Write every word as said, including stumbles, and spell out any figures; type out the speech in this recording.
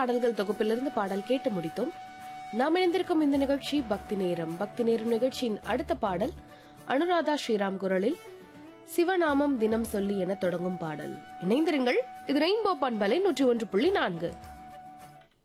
பாடல்கள் தொகுப்பிலிருந்து பாடல் கேட்டு முடித்தோம். நாம் இணைந்திருக்கும் இந்த நிகழ்ச்சி பக்தி நேரம். பக்தி நேரம் நிகழ்ச்சியின் அடுத்த பாடல் அனுராதா ஸ்ரீராம் குரலில் சிவநாமம் தினம் சொல்லி என தொடங்கும் பாடல். இணைந்திருங்கள். இது ரெயின்போ பண்பலை நூற்றி ஒன்று புள்ளி நான்கு.